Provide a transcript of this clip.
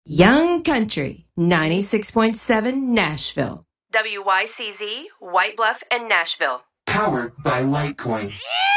Young Country 96.7 Nashville. WYCZ, White Bluff, and Nashville. Powered by Litecoin.